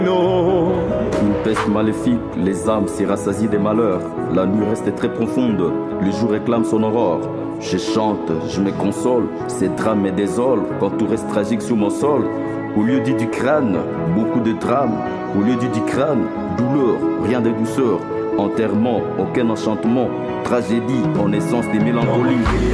Une peste maléfique, les âmes s'y rassasient des malheurs. La nuit reste très profonde, le jour réclame son aurore. Je chante, je me console, ces drames me désolent quand tout reste tragique sous mon sol. Au lieu du crâne, beaucoup de drames. Au lieu du crâne, douleur, rien de douceur. Enterrement, aucun enchantement. Tragédie, en essence des mélancolies.